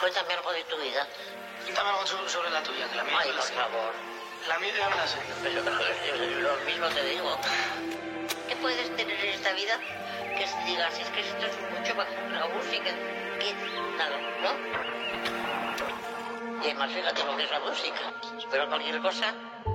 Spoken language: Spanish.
Cuéntame algo de tu vida. Cuéntame algo sobre la tuya, que la mía Ay, no la por sé. favor. La mía ya me la sé. Pero lo mismo te digo. ¿Qué puedes tener en esta vida que digas, es que esto es mucho más la música que nada, ¿no? Y además fíjate lo que es la música. Pero cualquier cosa